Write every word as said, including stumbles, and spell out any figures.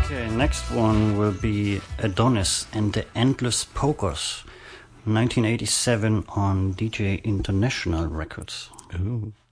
Okay, next one will be Adonis and the Endless Pokers, nineteen eighty-seven on D J International Records. Ooh.